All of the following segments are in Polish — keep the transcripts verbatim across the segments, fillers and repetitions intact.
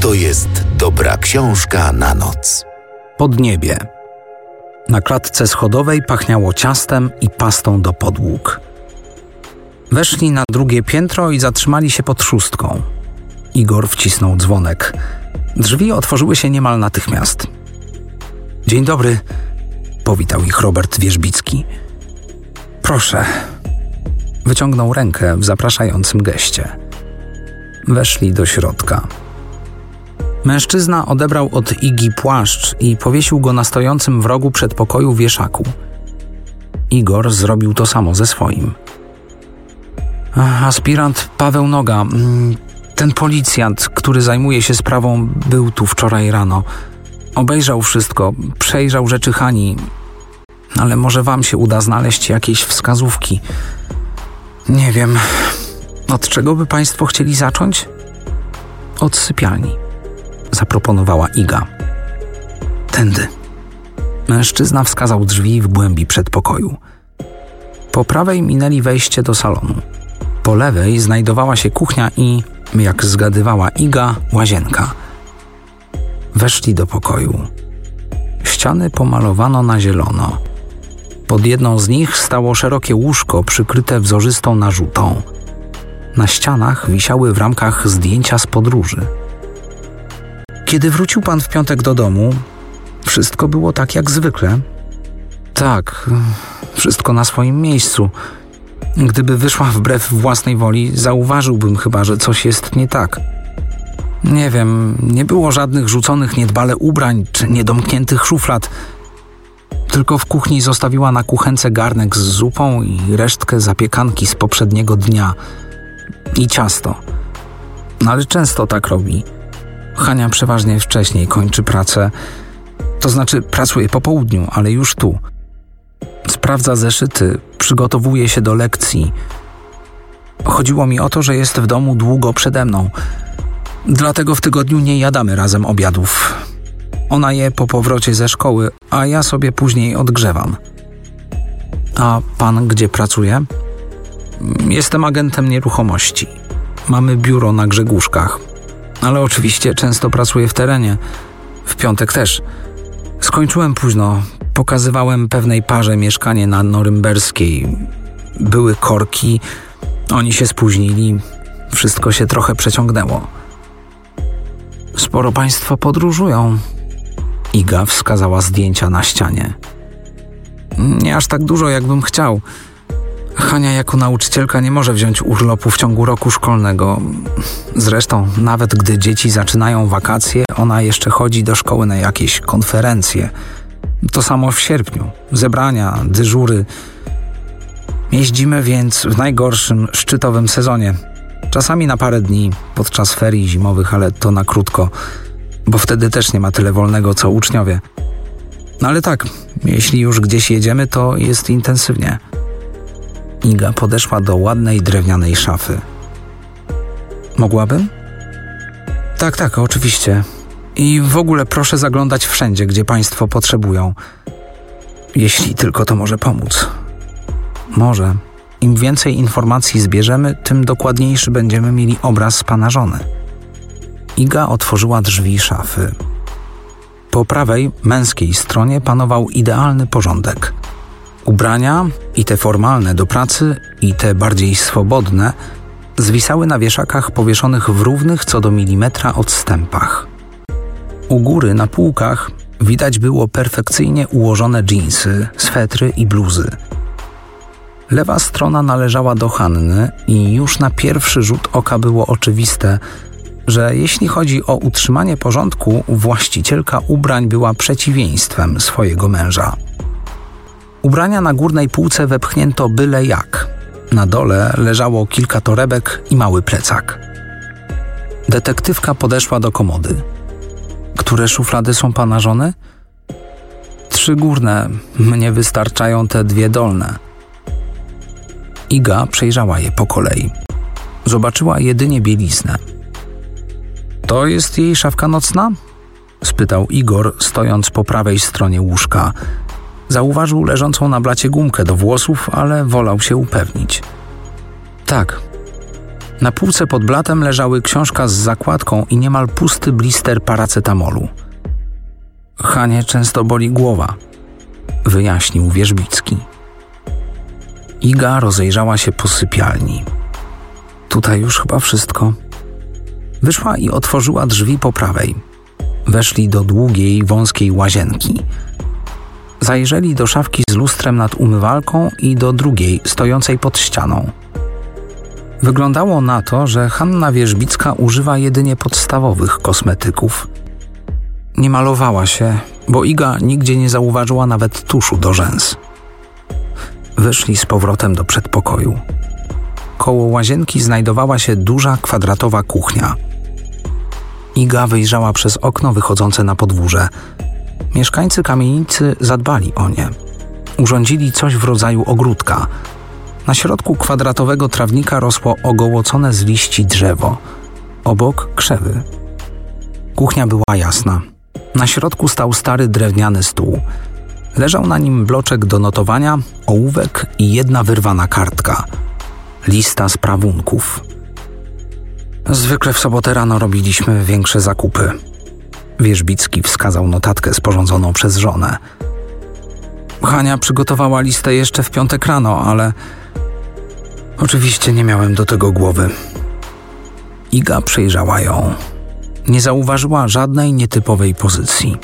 To jest dobra książka na noc. Podniebie. Na klatce schodowej pachniało ciastem i pastą do podłóg. Weszli na drugie piętro i zatrzymali się pod szóstką. Igor wcisnął dzwonek. Drzwi otworzyły się niemal natychmiast. Dzień dobry, powitał ich Robert Wierzbicki. Proszę. Wyciągnął rękę w zapraszającym geście. Weszli do środka. Mężczyzna odebrał od Igi płaszcz i powiesił go na stojącym w rogu przedpokoju wieszaku. Igor zrobił to samo ze swoim. Aspirant Paweł Noga, ten policjant, który zajmuje się sprawą, był tu wczoraj rano. Obejrzał wszystko, przejrzał rzeczy Hani, ale może wam się uda znaleźć jakieś wskazówki. Nie wiem, od czego by państwo chcieli zacząć? Od sypialni, zaproponowała Iga. Tędy. Mężczyzna wskazał drzwi w głębi przedpokoju. Po prawej minęli wejście do salonu. Po lewej znajdowała się kuchnia i, jak zgadywała Iga, łazienka. Weszli do pokoju. Ściany pomalowano na zielono. Pod jedną z nich stało szerokie łóżko przykryte wzorzystą narzutą. Na ścianach wisiały w ramkach zdjęcia z podróży. Kiedy wrócił pan w piątek do domu, wszystko było tak jak zwykle? Tak, wszystko na swoim miejscu. Gdyby wyszła wbrew własnej woli, zauważyłbym chyba, że coś jest nie tak. Nie wiem, nie było żadnych rzuconych niedbale ubrań czy niedomkniętych szuflad. Tylko w kuchni zostawiła na kuchence garnek z zupą i resztkę zapiekanki z poprzedniego dnia. I ciasto. No ale często tak robi. Hania przeważnie wcześniej kończy pracę. To znaczy pracuje po południu, ale już tu. Sprawdza zeszyty, przygotowuje się do lekcji. Chodziło mi o to, że jest w domu długo przede mną. Dlatego w tygodniu nie jadamy razem obiadów. Ona je po powrocie ze szkoły, a ja sobie później odgrzewam. A pan gdzie pracuje? Jestem agentem nieruchomości. Mamy biuro na Grzegórzkach. Ale oczywiście często pracuję w terenie. W piątek też. Skończyłem późno. Pokazywałem pewnej parze mieszkanie na Norymberskiej. Były korki. Oni się spóźnili. Wszystko się trochę przeciągnęło. Sporo państwo podróżują. Iga wskazała zdjęcia na ścianie. Nie aż tak dużo, jakbym chciał. Hania jako nauczycielka nie może wziąć urlopu w ciągu roku szkolnego. Zresztą, nawet gdy dzieci zaczynają wakacje, ona jeszcze chodzi do szkoły na jakieś konferencje. To samo w sierpniu. Zebrania, dyżury. Jeździmy więc w najgorszym, szczytowym sezonie. Czasami na parę dni, podczas ferii zimowych, ale to na krótko, bo wtedy też nie ma tyle wolnego, co uczniowie. No ale tak, jeśli już gdzieś jedziemy, to jest intensywnie. Iga podeszła do ładnej drewnianej szafy. Mogłabym? Tak, tak, oczywiście. I w ogóle proszę zaglądać wszędzie, gdzie państwo potrzebują. Jeśli tylko to może pomóc. Może. Im więcej informacji zbierzemy, tym dokładniejszy będziemy mieli obraz pana żony. Iga otworzyła drzwi szafy. Po prawej, męskiej stronie panował idealny porządek. Ubrania, i te formalne do pracy, i te bardziej swobodne, zwisały na wieszakach powieszonych w równych co do milimetra odstępach. U góry na półkach widać było perfekcyjnie ułożone dżinsy, swetry i bluzy. Lewa strona należała do Hanny i już na pierwszy rzut oka było oczywiste, że jeśli chodzi o utrzymanie porządku, właścicielka ubrań była przeciwieństwem swojego męża. Ubrania na górnej półce wepchnięto byle jak. Na dole leżało kilka torebek i mały plecak. Detektywka podeszła do komody. Które szuflady są pana żony? Trzy górne. Mnie wystarczają te dwie dolne. Iga przejrzała je po kolei. Zobaczyła jedynie bieliznę. To jest jej szafka nocna? Spytał Igor, stojąc po prawej stronie łóżka. Zauważył leżącą na blacie gumkę do włosów, ale wolał się upewnić. Tak. Na półce pod blatem leżały książka z zakładką i niemal pusty blister paracetamolu. Hanie często boli głowa, wyjaśnił Wierzbicki. Iga rozejrzała się po sypialni. Tutaj już chyba wszystko. Wyszła i otworzyła drzwi po prawej. Weszli do długiej, wąskiej łazienki. Zajrzeli do szafki z lustrem nad umywalką i do drugiej, stojącej pod ścianą. Wyglądało na to, że Hanna Wierzbicka używa jedynie podstawowych kosmetyków. Nie malowała się, bo Iga nigdzie nie zauważyła nawet tuszu do rzęs. Wyszli z powrotem do przedpokoju. Koło łazienki znajdowała się duża, kwadratowa kuchnia. Iga wyjrzała przez okno wychodzące na podwórze. Mieszkańcy kamienicy zadbali o nie. Urządzili coś w rodzaju ogródka. Na środku kwadratowego trawnika rosło ogołocone z liści drzewo. Obok krzewy. Kuchnia była jasna. Na środku stał stary drewniany stół. Leżał na nim bloczek do notowania, ołówek i jedna wyrwana kartka. Lista sprawunków. Zwykle w sobotę rano robiliśmy większe zakupy. Wierzbicki wskazał notatkę sporządzoną przez żonę. Hania przygotowała listę jeszcze w piątek rano, ale oczywiście nie miałem do tego głowy. Iga przejrzała ją. Nie zauważyła żadnej nietypowej pozycji.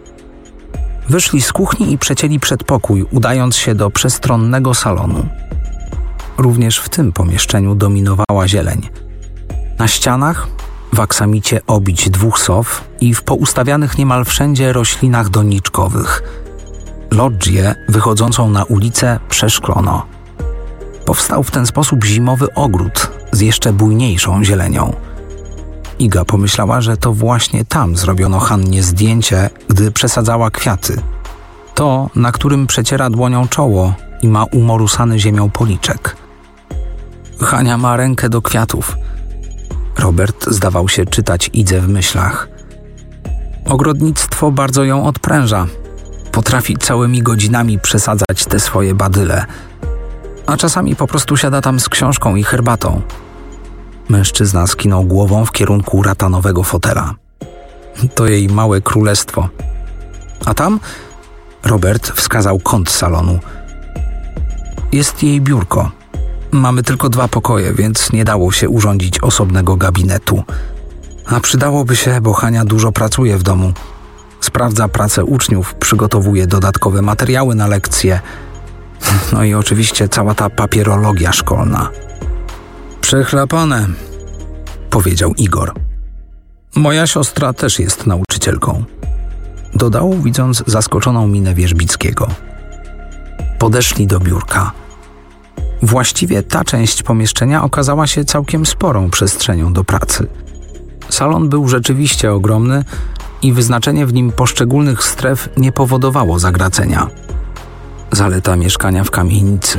Wyszli z kuchni i przecięli przedpokój, udając się do przestronnego salonu. Również w tym pomieszczeniu dominowała zieleń. Na ścianach w aksamicie obić dwóch sow i w poustawianych niemal wszędzie roślinach doniczkowych. Lodżię wychodzącą na ulicę przeszklono. Powstał w ten sposób zimowy ogród z jeszcze bujniejszą zielenią. Iga pomyślała, że to właśnie tam zrobiono Hannie zdjęcie, gdy przesadzała kwiaty. To, na którym przeciera dłonią czoło i ma umorusany ziemią policzek. Hania ma rękę do kwiatów. Robert zdawał się czytać Idze w myślach. Ogrodnictwo bardzo ją odpręża. Potrafi całymi godzinami przesadzać te swoje badyle. A czasami po prostu siada tam z książką i herbatą. Mężczyzna skinął głową w kierunku ratanowego fotela. To jej małe królestwo. A tam? Robert wskazał kąt salonu. Jest jej biurko. Mamy tylko dwa pokoje, więc nie dało się urządzić osobnego gabinetu. A przydałoby się, bo Hania dużo pracuje w domu. Sprawdza pracę uczniów, przygotowuje dodatkowe materiały na lekcje. No i oczywiście cała ta papierologia szkolna. Przechlapane, powiedział Igor. Moja siostra też jest nauczycielką. Dodał, widząc zaskoczoną minę Wierzbickiego. Podeszli do biurka. Właściwie ta część pomieszczenia okazała się całkiem sporą przestrzenią do pracy. Salon był rzeczywiście ogromny i wyznaczenie w nim poszczególnych stref nie powodowało zagracenia. Zaleta mieszkania w kamienicy.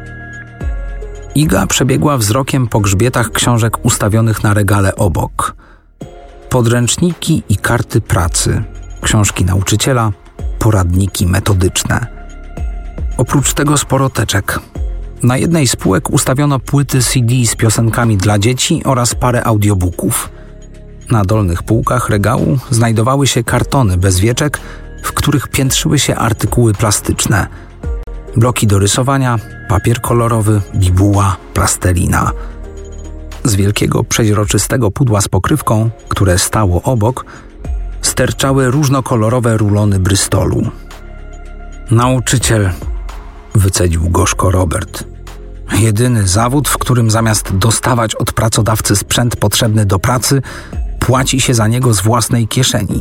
Iga przebiegła wzrokiem po grzbietach książek ustawionych na regale obok. Podręczniki i karty pracy, książki nauczyciela, poradniki metodyczne. Oprócz tego sporo teczek. Na jednej z półek ustawiono płyty C D z piosenkami dla dzieci oraz parę audiobooków. Na dolnych półkach regału znajdowały się kartony bez wieczek, w których piętrzyły się artykuły plastyczne. Bloki do rysowania, papier kolorowy, bibuła, plastelina. Z wielkiego, przeźroczystego pudła z pokrywką, które stało obok, sterczały różnokolorowe rulony Bristolu. Nauczyciel, wycedził gorzko Robert. Jedyny zawód, w którym zamiast dostawać od pracodawcy sprzęt potrzebny do pracy, płaci się za niego z własnej kieszeni.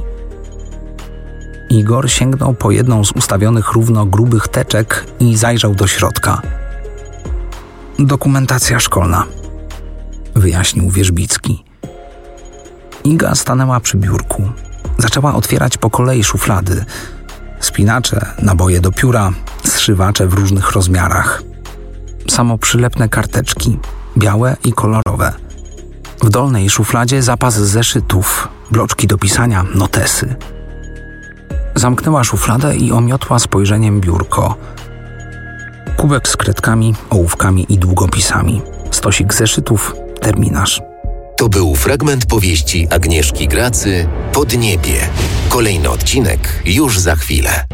Igor sięgnął po jedną z ustawionych równo grubych teczek i zajrzał do środka. Dokumentacja szkolna, wyjaśnił Wierzbicki. Iga stanęła przy biurku. Zaczęła otwierać po kolei szuflady. Spinacze, naboje do pióra, zszywacze w różnych rozmiarach. Samoprzylepne karteczki, białe i kolorowe. W dolnej szufladzie zapas zeszytów, bloczki do pisania, notesy. Zamknęła szufladę i omiotła spojrzeniem biurko. Kubek z kredkami, ołówkami i długopisami. Stosik zeszytów, terminarz. To był fragment powieści Agnieszki Gracy „Podniebie”. Kolejny odcinek już za chwilę.